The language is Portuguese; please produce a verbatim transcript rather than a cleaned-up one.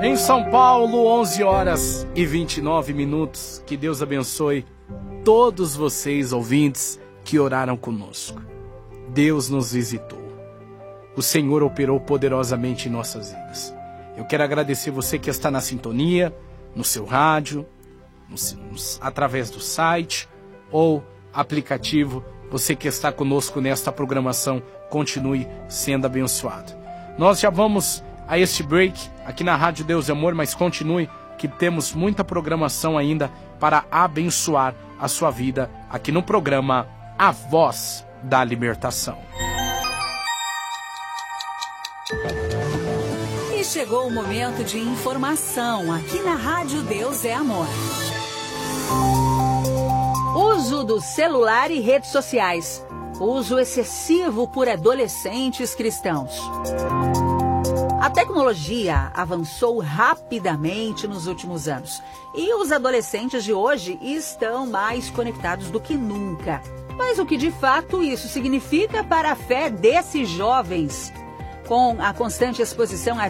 Em São Paulo, onze horas e vinte e nove minutos. Que Deus abençoe todos vocês, ouvintes, que oraram conosco. Deus nos visitou. O Senhor operou poderosamente em nossas vidas. Eu quero agradecer você que está na sintonia, no seu rádio, no, no, através do site ou aplicativo. Você que está conosco nesta programação, continue sendo abençoado. Nós já vamos a este break aqui na Rádio Deus e Amor, mas continue que temos muita programação ainda para abençoar a sua vida aqui no programa A Voz da Libertação. E chegou o momento de informação aqui na Rádio Deus é Amor. Uso do celular e redes sociais. Uso excessivo por adolescentes cristãos. A tecnologia avançou rapidamente nos últimos anos e os adolescentes de hoje estão mais conectados do que nunca. Mas o que de fato isso significa para a fé desses jovens? Com a constante exposição a